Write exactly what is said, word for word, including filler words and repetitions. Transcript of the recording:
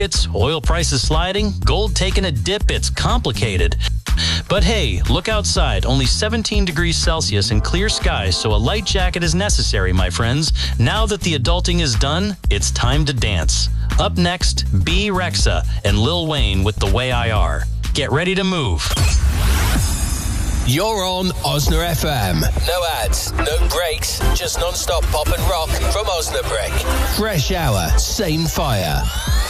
It's oil prices sliding, gold taking a dip, it's complicated. But hey, look outside, only seventeen degrees Celsius and clear skies, so a light jacket is necessary, my friends. Now that the adulting is done, it's time to dance. Up next, B. Rexa and Lil Wayne with The Way I Are. Get ready to move. You're on Osna F M. No ads, no breaks, just non-stop pop and rock from Osnabrück. Fresh hour, same fire.